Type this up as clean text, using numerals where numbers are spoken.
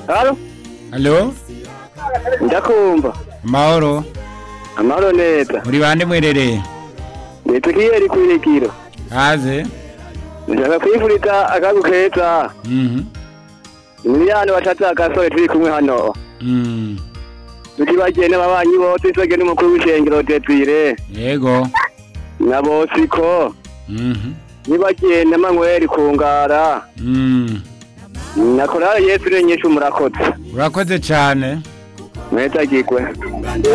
Halo? Halo? Ndakumva. Mahoro. Amahoro neza. Muri bande mwerereye? Nitugiyeri kwirikiro. Haze. Ndashaka kwifuriza akagu keza. Miliyano batatu agasore turi kumwe hano. Tukibagiye n'ababanyi bose twege n'umukuru w'ishengero Desire. Yego. Na Bosiko. Nibagiye na Manuel Kungara. Na korali Yesu nyinshi murakoze. Urakoze cyane. Mweta gikwe.